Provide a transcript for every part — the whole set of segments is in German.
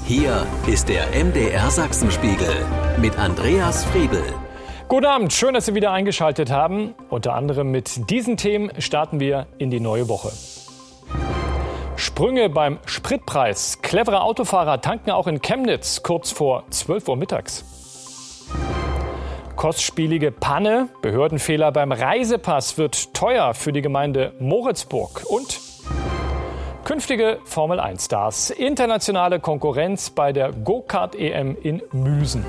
Hier ist der MDR Sachsenspiegel mit Andreas Friebel. Guten Abend, schön, dass Sie wieder eingeschaltet haben. Unter anderem mit diesen Themen starten wir in die neue Woche. Sprünge beim Spritpreis. Clevere Autofahrer tanken auch in Chemnitz kurz vor 12 Uhr mittags. Kostspielige Panne, Behördenfehler beim Reisepass wird teuer für die Gemeinde Moritzburg. Und künftige Formel-1-Stars. Internationale Konkurrenz bei der Go-Kart-EM in Müsen.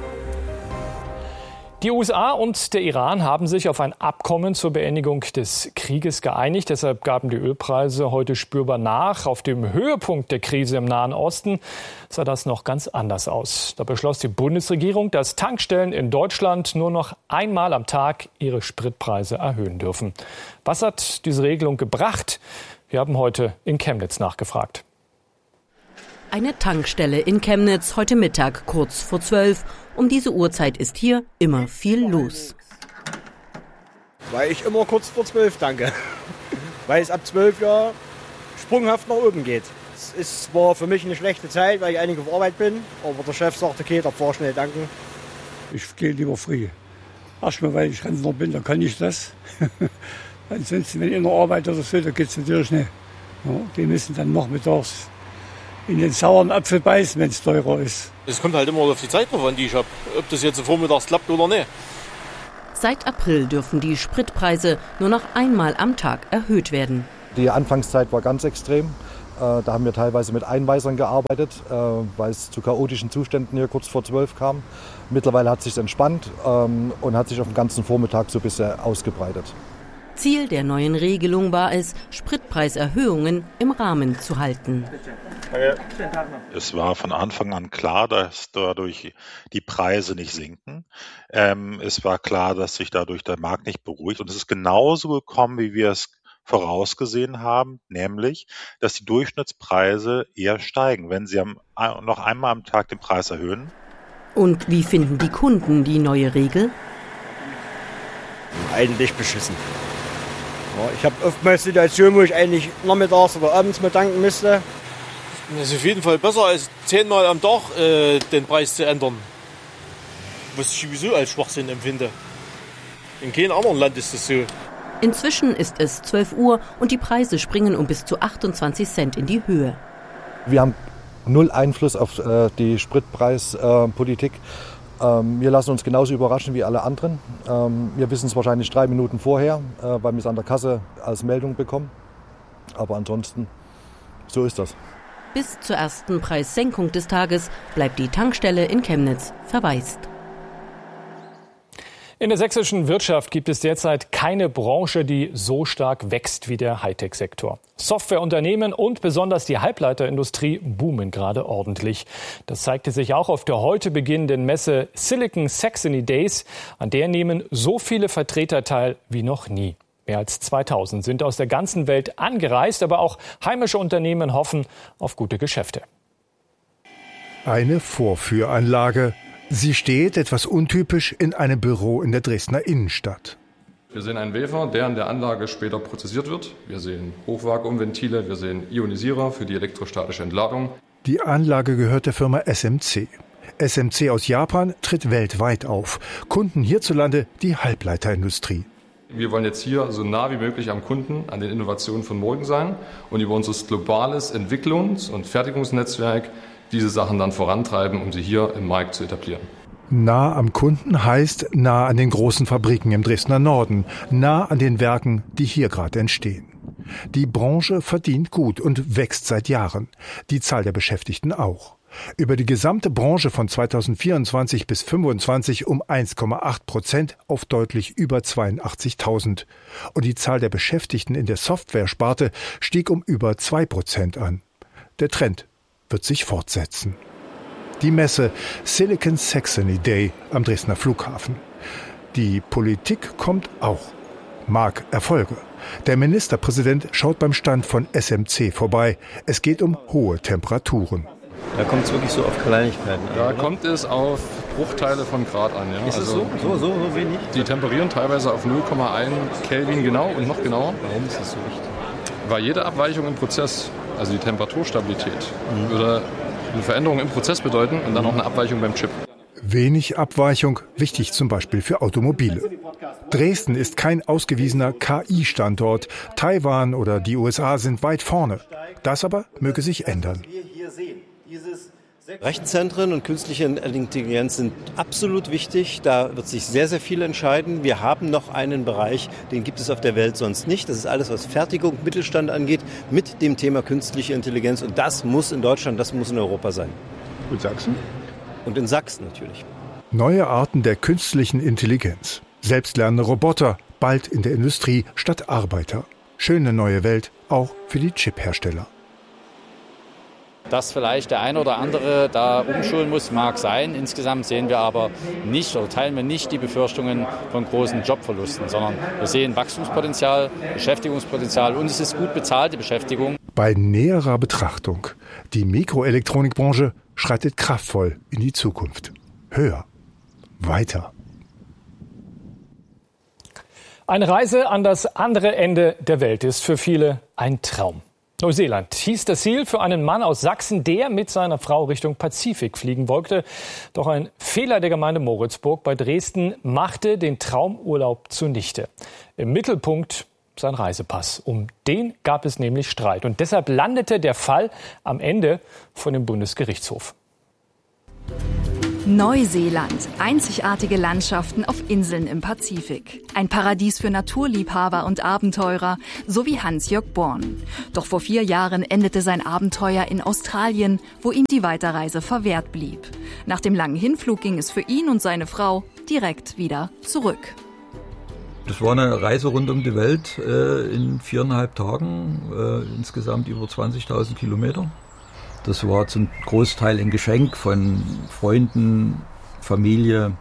Die USA und der Iran haben sich auf ein Abkommen zur Beendigung des Krieges geeinigt. Deshalb gaben die Ölpreise heute spürbar nach. Auf dem Höhepunkt der Krise im Nahen Osten sah das noch ganz anders aus. Da beschloss die Bundesregierung, dass Tankstellen in Deutschland nur noch einmal am Tag ihre Spritpreise erhöhen dürfen. Was hat diese Regelung gebracht? Wir haben heute in Chemnitz nachgefragt. Eine Tankstelle in Chemnitz, heute Mittag, kurz vor 12. Um diese Uhrzeit ist hier immer viel los. Weil ich immer kurz vor 12 tanke. Weil es ab 12 ja sprunghaft nach oben geht. Es ist zwar für mich eine schlechte Zeit, weil ich eigentlich auf Arbeit bin, aber der Chef sagt, okay, da fahr schnell tanken. Ich gehe lieber früh. Erstmal, weil ich Rentner bin, da kann ich das. Ansonsten, wenn ich in der Arbeit oder so, da geht es natürlich nicht. Ja, die müssen dann nachmittags in den sauren Apfel beißen, wenn es teurer ist. Es kommt halt immer auf die Zeit drauf an, die ich habe. Ob das jetzt vormittags klappt oder nicht. Seit April dürfen die Spritpreise nur noch einmal am Tag erhöht werden. Die Anfangszeit war ganz extrem. Da haben wir teilweise mit Einweisern gearbeitet, weil es zu chaotischen Zuständen hier kurz vor 12 kam. Mittlerweile hat es sich entspannt und hat sich auf den ganzen Vormittag so bisher ausgebreitet. Ziel der neuen Regelung war es, Spritpreiserhöhungen im Rahmen zu halten. Es war von Anfang an klar, dass dadurch die Preise nicht sinken. Es war klar, dass sich dadurch der Markt nicht beruhigt. Und es ist genauso gekommen, wie wir es vorausgesehen haben, nämlich, dass die Durchschnittspreise eher steigen, wenn sie noch einmal am Tag den Preis erhöhen. Und wie finden die Kunden die neue Regel? Eigentlich beschissen. Ja, ich habe oftmals Situationen, wo ich eigentlich nachmittags oder abends mal tanken müsste. Das ist auf jeden Fall besser, als 10-mal am Tag den Preis zu ändern. Was ich sowieso als Schwachsinn empfinde. In keinem anderen Land ist das so. Inzwischen ist es 12 Uhr und die Preise springen um bis zu 28 Cent in die Höhe. Wir haben null Einfluss auf die Spritpreispolitik. Wir lassen uns genauso überraschen wie alle anderen. Wir wissen es wahrscheinlich 3 Minuten vorher, weil wir es an der Kasse als Meldung bekommen. Aber ansonsten, so ist das. Bis zur ersten Preissenkung des Tages bleibt die Tankstelle in Chemnitz verwaist. In der sächsischen Wirtschaft gibt es derzeit keine Branche, die so stark wächst wie der Hightech-Sektor. Softwareunternehmen und besonders die Halbleiterindustrie boomen gerade ordentlich. Das zeigte sich auch auf der heute beginnenden Messe Silicon Saxony Days. An der nehmen so viele Vertreter teil wie noch nie. Mehr als 2000 sind aus der ganzen Welt angereist, aber auch heimische Unternehmen hoffen auf gute Geschäfte. Eine Vorführanlage. Sie steht, etwas untypisch, in einem Büro in der Dresdner Innenstadt. Wir sehen einen Wafer, der in der Anlage später prozessiert wird. Wir sehen Hochvakuumventile, wir sehen Ionisierer für die elektrostatische Entladung. Die Anlage gehört der Firma SMC. SMC aus Japan tritt weltweit auf. Kunden hierzulande die Halbleiterindustrie. Wir wollen jetzt hier so nah wie möglich am Kunden, an den Innovationen von morgen sein und über unser globales Entwicklungs- und Fertigungsnetzwerk diese Sachen dann vorantreiben, um sie hier im Markt zu etablieren. Nah am Kunden heißt nah an den großen Fabriken im Dresdner Norden, nah an den Werken, die hier gerade entstehen. Die Branche verdient gut und wächst seit Jahren. Die Zahl der Beschäftigten auch. Über die gesamte Branche von 2024 bis 2025 um 1,8% auf deutlich über 82.000. Und die Zahl der Beschäftigten in der Software-Sparte stieg um über 2% an. Der Trend wird sich fortsetzen. Die Messe Silicon Saxony Day am Dresdner Flughafen. Die Politik kommt auch. Mag Erfolge. Der Ministerpräsident schaut beim Stand von SMC vorbei. Es geht um hohe Temperaturen. Da kommt es wirklich so auf Kleinigkeiten an. Da kommt es auf Bruchteile von Grad an. Ja? Ist es so wenig? Die temperieren teilweise auf 0,1 Kelvin genau und noch genauer. Warum ist das so wichtig? Weil jede Abweichung im Prozess also die Temperaturstabilität, würde eine Veränderung im Prozess bedeuten und dann auch eine Abweichung beim Chip. Wenig Abweichung, wichtig zum Beispiel für Automobile. Dresden ist kein ausgewiesener KI-Standort. Taiwan oder die USA sind weit vorne. Das aber möge sich ändern. Rechenzentren und künstliche Intelligenz sind absolut wichtig. Da wird sich sehr, sehr viel entscheiden. Wir haben noch einen Bereich, den gibt es auf der Welt sonst nicht. Das ist alles, was Fertigung, Mittelstand angeht, mit dem Thema künstliche Intelligenz. Und das muss in Deutschland, das muss in Europa sein. Und Sachsen? Und in Sachsen natürlich. Neue Arten der künstlichen Intelligenz. Selbstlernende Roboter, bald in der Industrie statt Arbeiter. Schöne neue Welt, auch für die Chip-Hersteller. Dass vielleicht der eine oder andere da umschulen muss, mag sein. Insgesamt sehen wir aber nicht oder teilen wir nicht die Befürchtungen von großen Jobverlusten, sondern wir sehen Wachstumspotenzial, Beschäftigungspotenzial und es ist gut bezahlte Beschäftigung. Bei näherer Betrachtung, die Mikroelektronikbranche schreitet kraftvoll in die Zukunft. Höher, weiter. Eine Reise an das andere Ende der Welt ist für viele ein Traum. Neuseeland hieß das Ziel für einen Mann aus Sachsen, der mit seiner Frau Richtung Pazifik fliegen wollte. Doch ein Fehler der Gemeinde Moritzburg bei Dresden machte den Traumurlaub zunichte. Im Mittelpunkt sein Reisepass. Um den gab es nämlich Streit. Und deshalb landete der Fall am Ende vor dem Bundesgerichtshof. Neuseeland. Einzigartige Landschaften auf Inseln im Pazifik. Ein Paradies für Naturliebhaber und Abenteurer, so wie Hans-Jörg Born. Doch vor 4 Jahren endete sein Abenteuer in Australien, wo ihm die Weiterreise verwehrt blieb. Nach dem langen Hinflug ging es für ihn und seine Frau direkt wieder zurück. Das war eine Reise rund um die Welt in 4,5 Tagen, insgesamt über 20.000 Kilometer. Das war zum Großteil ein Geschenk von Freunden, Familie,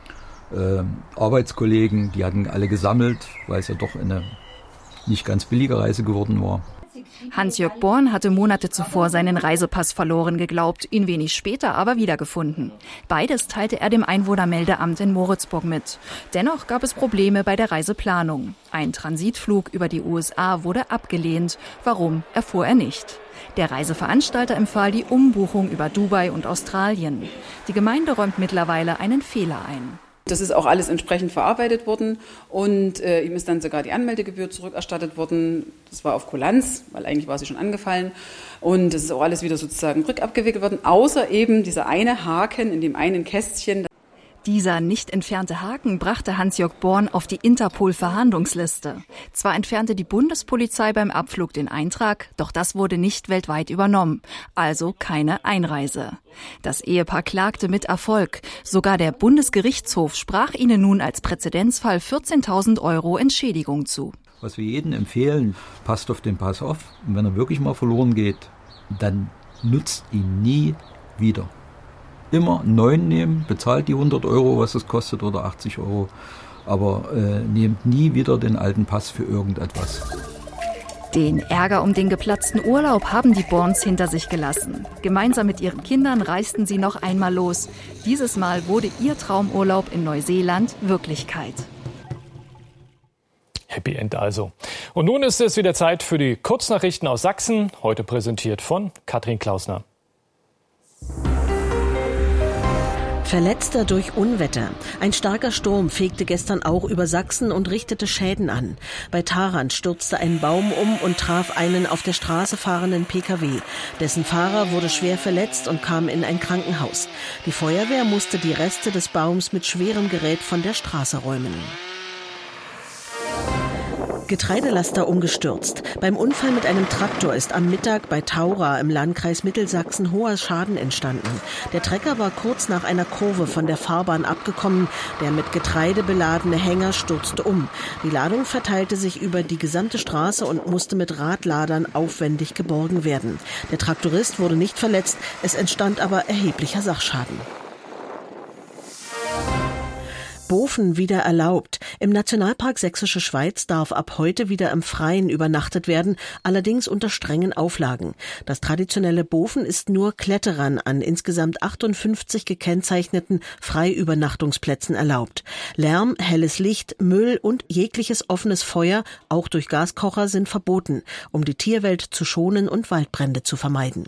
Arbeitskollegen. Die hatten alle gesammelt, weil es ja doch eine nicht ganz billige Reise geworden war. Hans-Jörg Born hatte Monate zuvor seinen Reisepass verloren geglaubt, ihn wenig später aber wiedergefunden. Beides teilte er dem Einwohnermeldeamt in Moritzburg mit. Dennoch gab es Probleme bei der Reiseplanung. Ein Transitflug über die USA wurde abgelehnt. Warum, erfuhr er nicht. Der Reiseveranstalter empfahl die Umbuchung über Dubai und Australien. Die Gemeinde räumt mittlerweile einen Fehler ein. Das ist auch alles entsprechend verarbeitet worden und ihm ist dann sogar die Anmeldegebühr zurückerstattet worden. Das war auf Kulanz, weil eigentlich war sie schon angefallen. Und das ist auch alles wieder sozusagen rückabgewickelt worden, außer eben dieser eine Haken in dem einen Kästchen. Dieser nicht entfernte Haken brachte Hans-Jörg Born auf die Interpol-Verhandlungsliste. Zwar entfernte die Bundespolizei beim Abflug den Eintrag, doch das wurde nicht weltweit übernommen. Also keine Einreise. Das Ehepaar klagte mit Erfolg. Sogar der Bundesgerichtshof sprach ihnen nun als Präzedenzfall 14.000 € Entschädigung zu. Was wir jedem empfehlen, passt auf den Pass auf. Und wenn er wirklich mal verloren geht, dann nutzt ihn nie wieder. Immer einen neuen nehmen, bezahlt die 100 €, was es kostet, oder 80 €, aber nehmt nie wieder den alten Pass für irgendetwas. Den Ärger um den geplatzten Urlaub haben die Borns hinter sich gelassen. Gemeinsam mit ihren Kindern reisten sie noch einmal los. Dieses Mal wurde ihr Traumurlaub in Neuseeland Wirklichkeit. Happy End also. Und nun ist es wieder Zeit für die Kurznachrichten aus Sachsen, heute präsentiert von Katrin Klausner. Verletzter durch Unwetter. Ein starker Sturm fegte gestern auch über Sachsen und richtete Schäden an. Bei Tharandt stürzte ein Baum um und traf einen auf der Straße fahrenden Pkw. Dessen Fahrer wurde schwer verletzt und kam in ein Krankenhaus. Die Feuerwehr musste die Reste des Baums mit schwerem Gerät von der Straße räumen. Getreidelaster umgestürzt. Beim Unfall mit einem Traktor ist am Mittag bei Taura im Landkreis Mittelsachsen hoher Schaden entstanden. Der Trecker war kurz nach einer Kurve von der Fahrbahn abgekommen. Der mit Getreide beladene Hänger stürzte um. Die Ladung verteilte sich über die gesamte Straße und musste mit Radladern aufwendig geborgen werden. Der Traktorist wurde nicht verletzt, es entstand aber erheblicher Sachschaden. Bofen wieder erlaubt. Im Nationalpark Sächsische Schweiz darf ab heute wieder im Freien übernachtet werden, allerdings unter strengen Auflagen. Das traditionelle Bofen ist nur Kletterern an insgesamt 58 gekennzeichneten Freiübernachtungsplätzen erlaubt. Lärm, helles Licht, Müll und jegliches offenes Feuer, auch durch Gaskocher, sind verboten, um die Tierwelt zu schonen und Waldbrände zu vermeiden.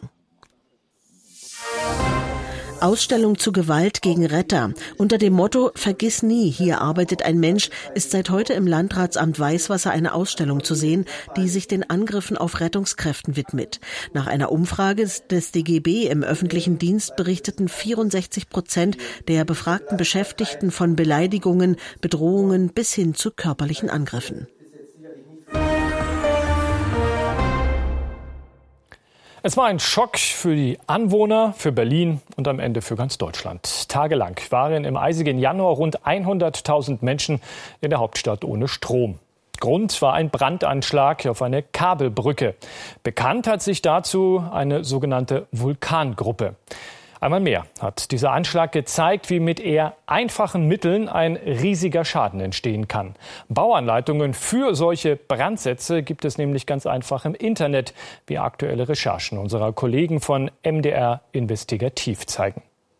Ausstellung zu Gewalt gegen Retter. Unter dem Motto »Vergiss nie, hier arbeitet ein Mensch« ist seit heute im Landratsamt Weißwasser eine Ausstellung zu sehen, die sich den Angriffen auf Rettungskräften widmet. Nach einer Umfrage des DGB im öffentlichen Dienst berichteten 64% der befragten Beschäftigten von Beleidigungen, Bedrohungen bis hin zu körperlichen Angriffen. Es war ein Schock für die Anwohner, für Berlin und am Ende für ganz Deutschland. Tagelang waren im eisigen Januar rund 100.000 Menschen in der Hauptstadt ohne Strom. Grund war ein Brandanschlag auf eine Kabelbrücke. Bekannt hat sich dazu eine sogenannte Vulkangruppe. Einmal mehr hat dieser Anschlag gezeigt, wie mit eher einfachen Mitteln ein riesiger Schaden entstehen kann. Bauanleitungen für solche Brandsätze gibt es nämlich ganz einfach im Internet, wie aktuelle Recherchen unserer Kollegen von MDR Investigativ zeigen.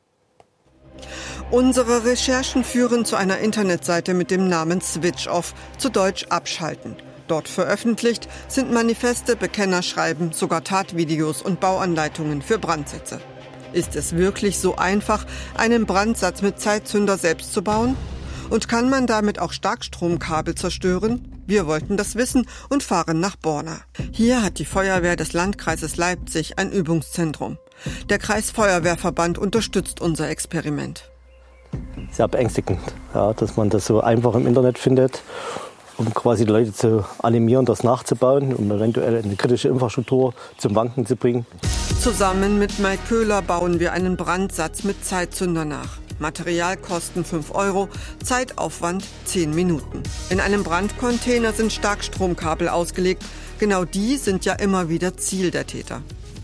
Unsere Recherchen führen zu einer Internetseite mit dem Namen Switch Off, zu Deutsch Abschalten. Dort veröffentlicht sind Manifeste, Bekennerschreiben, sogar Tatvideos und Bauanleitungen für Brandsätze. Ist es wirklich so einfach, einen Brandsatz mit Zeitzünder selbst zu bauen? Und kann man damit auch Starkstromkabel zerstören? Wir wollten das wissen und fahren nach Borna. Hier hat die Feuerwehr des Landkreises Leipzig ein Übungszentrum. Der Kreisfeuerwehrverband unterstützt unser Experiment. Sehr beängstigend, ja, dass man das so einfach im Internet findet, um quasi die Leute zu animieren, das nachzubauen, um eventuell eine kritische Infrastruktur zum Wanken zu bringen. Zusammen mit Mike Köhler bauen wir einen Brandsatz mit Zeitzünder nach. Materialkosten 5 €, Zeitaufwand 10 Minuten. In einem Brandcontainer sind Starkstromkabel ausgelegt. Genau die sind ja immer wieder Ziel der Täter.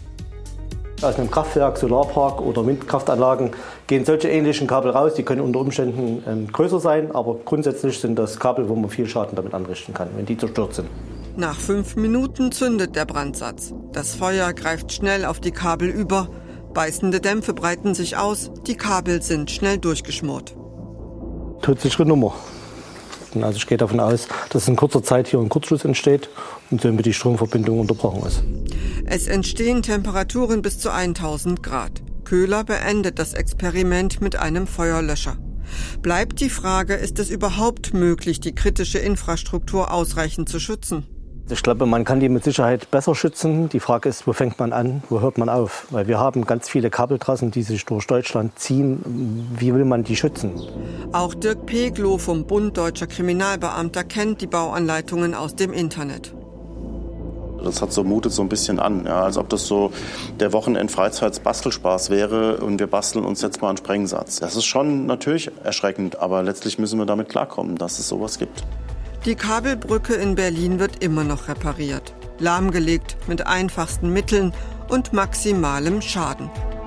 Aus einem Kraftwerk, Solarpark oder Windkraftanlagen gehen solche ähnlichen Kabel raus. Die können unter Umständen größer sein, aber grundsätzlich sind das Kabel, wo man viel Schaden damit anrichten kann, wenn die zerstört sind. Nach 5 Minuten zündet der Brandsatz. Das Feuer greift schnell auf die Kabel über. Beißende Dämpfe breiten sich aus. Die Kabel sind schnell durchgeschmort. Tödliche Nummer. Also ich gehe davon aus, dass in kurzer Zeit hier ein Kurzschluss entsteht und somit die Stromverbindung unterbrochen ist. Es entstehen Temperaturen bis zu 1000 Grad. Köhler beendet das Experiment mit einem Feuerlöscher. Bleibt die Frage, ist es überhaupt möglich, die kritische Infrastruktur ausreichend zu schützen? Ich glaube, man kann die mit Sicherheit besser schützen. Die Frage ist, wo fängt man an, wo hört man auf? Weil wir haben ganz viele Kabeltrassen, die sich durch Deutschland ziehen. Wie will man die schützen? Auch Dirk Peglow vom Bund Deutscher Kriminalbeamter kennt die Bauanleitungen aus dem Internet. Das mutet so ein bisschen an, ja, als ob das so der Wochenend-Freizeit-Bastelspaß wäre und wir basteln uns jetzt mal einen Sprengsatz. Das ist schon natürlich erschreckend, aber letztlich müssen wir damit klarkommen, dass es sowas gibt. Die Kabelbrücke in Berlin wird immer noch repariert. Lahmgelegt mit einfachsten Mitteln und maximalem Schaden.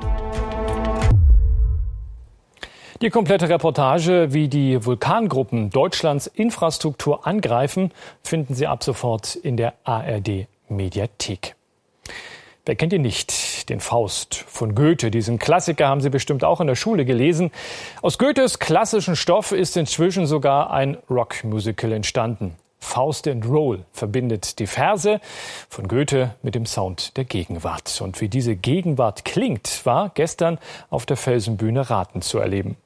Die komplette Reportage, wie die Vulkangruppen Deutschlands Infrastruktur angreifen, finden Sie ab sofort in der ARD-Mediathek. Wer kennt ihn nicht? Den Faust von Goethe. Diesen Klassiker haben Sie bestimmt auch in der Schule gelesen. Aus Goethes klassischen Stoff ist inzwischen sogar ein Rockmusical entstanden. Faust and Roll verbindet die Verse von Goethe mit dem Sound der Gegenwart. Und wie diese Gegenwart klingt, war gestern auf der Felsenbühne Rathen zu erleben.